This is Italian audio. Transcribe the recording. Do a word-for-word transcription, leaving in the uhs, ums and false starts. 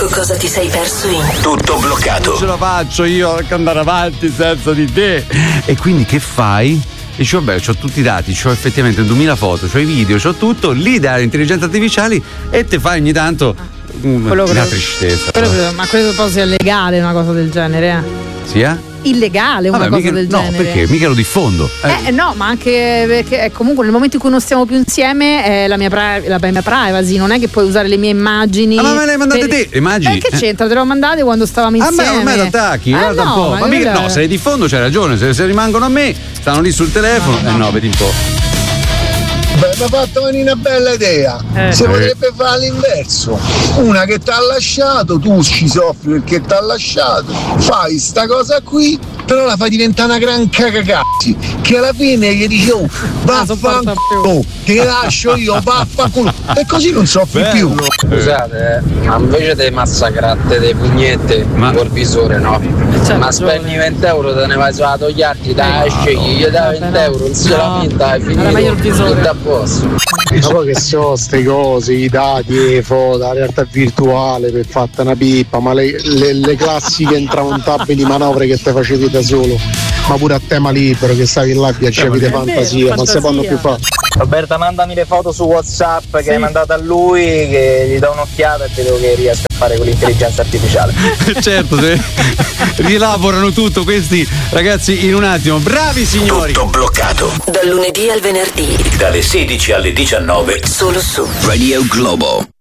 Ecco cosa ti sei perso in Tutto bloccato. Non ce la faccio io a andare avanti senza di te. E quindi che fai? Dici vabbè, c'ho tutti i dati, c'ho effettivamente duemila foto, c'ho i video, c'ho tutto, lì dai intelligenze artificiali e te fai ogni tanto um, una credo, tristezza. quello credo, ma credo poi sia legale una cosa del genere, eh? Sia? Illegale una Vabbè, cosa mica, del no, genere. perché? Mica lo diffondo. Eh. eh no, ma anche perché comunque nel momento in cui non stiamo più insieme è la mia, pri- la mia privacy, non è che puoi usare le mie immagini. Ah, ma me le hai mandate per... te, immagini? Eh, che c'entra? Te le ho mandate quando stavamo insieme. A me ormai l'attacchi, eh, guarda no, un po'. Ma, ma mica, quella... no, se le diffondo c'hai ragione, se, se rimangono a me, stanno lì sul telefono. No, no. Eh no, vedi un po'. Beh, mi ha fatto venire una bella idea. Eh. Si potrebbe fare all'inverso. Una che ti ha lasciato, tu ci soffri perché ti ha lasciato, fai sta cosa qui, però la fai diventare una gran cagacazzi, che alla fine gli dici oh, vaffanculo, ti lascio io, vaffanculo, e così non soffri Bello. più. Scusate, eh, ma invece dei massacrate dei pugnette ma... col visore, no? C'è ma ragione. spendi venti euro, te ne vai sulla togliarti, dai, no, scegli, gli dai venti euro, non se la finta, è finito. Era meglio il visore. Tutto a posto. Ma poi che so ste cose, i dati, le foto, la realtà virtuale per fatta una pippa, ma le, le, le classiche intramontabili manovre che te facevi da solo, ma pure a tema libero che stavi là piacevi di fantasia, non si fanno più fare. Roberta, mandami le foto su WhatsApp che sì. hai mandato a lui, che gli do un'occhiata e vedo che riesco a fare con l'intelligenza artificiale. Certo, se rielaborano tutto questi ragazzi in un attimo. Bravi signori! Tutto bloccato. Dal lunedì al venerdì. Dalle sedici alle diciannove. Solo su Radio Globo.